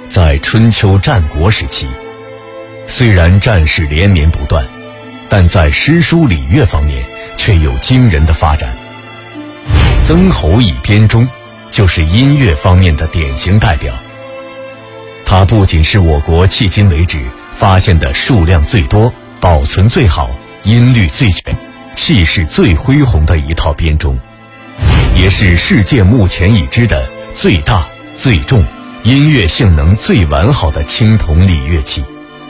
在春秋战国时期，虽然战事连绵不断，但在诗书礼乐方面却有惊人的发展。曾侯乙编钟就是音乐方面的典型代表。它不仅是我国迄今为止发现的数量最多、保存最好、音律最全、气势最恢宏的一套编钟，也是世界目前已知的最大、最重、音乐性能最完好的青铜礼乐器。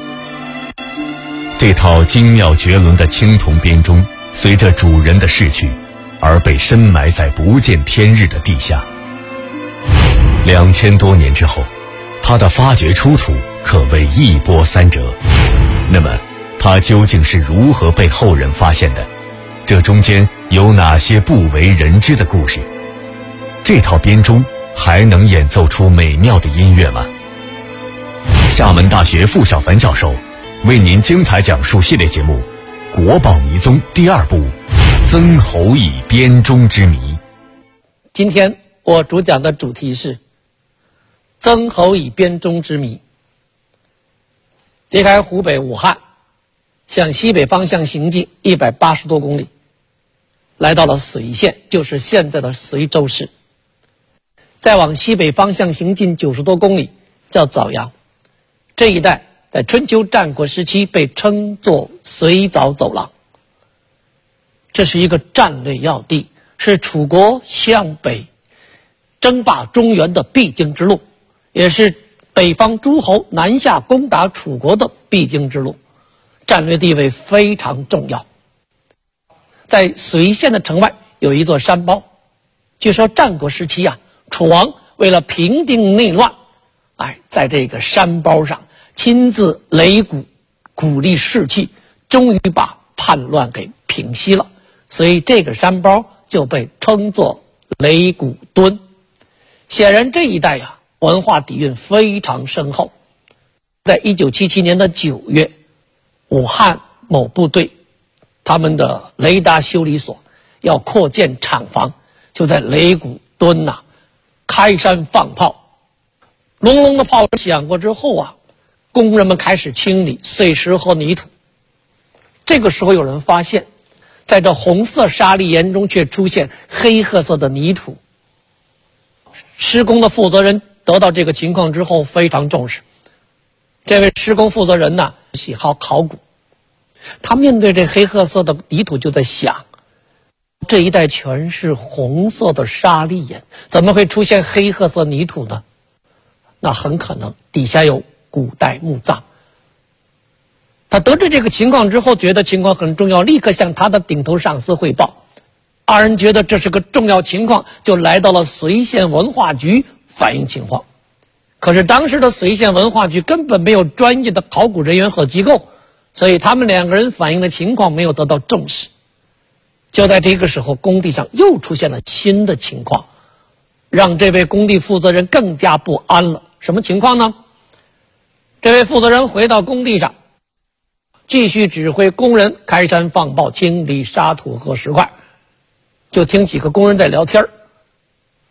这套精妙绝伦的青铜编钟，随着主人的逝去，而被深埋在不见天日的地下。2000多年之后，它的发掘出土可谓一波三折。那么，它究竟是如何被后人发现的？这中间有哪些不为人知的故事？这套编钟还能演奏出美妙的音乐吗？厦门大学傅小凡教授为您精彩讲述系列节目《国宝迷踪》第2部《曾侯乙编钟之谜》。 今天我主讲的主题是曾侯乙编钟之谜。离开湖北武汉，向西北方向行进180多公里，来到了随县，就是现在的随州市。再往西北方向行进90多公里，叫枣阳。这一带在春秋战国时期被称作随枣走廊。这是一个战略要地，是楚国向北争霸中原的必经之路，也是北方诸侯南下攻打楚国的必经之路，战略地位非常重要。在随县的城外有一座山包，据说战国时期楚王为了平定内乱，在这个山包上亲自擂鼓，鼓励士气，终于把叛乱给平息了，所以这个山包就被称作擂鼓墩。显然这一带文化底蕴非常深厚。在1977年的9月，武汉某部队他们的雷达修理所要扩建厂房，就在擂鼓墩开山放炮。隆隆的炮响过之后工人们开始清理碎石和泥土。这个时候有人发现，在这红色砂砾岩中却出现黑褐色的泥土。施工的负责人得到这个情况之后非常重视。这位施工负责人喜好考古，他面对这黑褐色的泥土就在想，这一带全是红色的砂砾岩，怎么会出现黑褐色泥土呢？那很可能底下有古代墓葬。他得知这个情况之后，觉得情况很重要，立刻向他的顶头上司汇报。二人觉得这是个重要情况，就来到了随县文化局反映情况。可是当时的随县文化局根本没有专业的考古人员和机构，所以他们2个人反映的情况没有得到重视。就在这个时候，工地上又出现了新的情况，让这位工地负责人更加不安了。什么情况呢？这位负责人回到工地上，继续指挥工人开山放炮，清理沙土和石块。就听几个工人在聊天，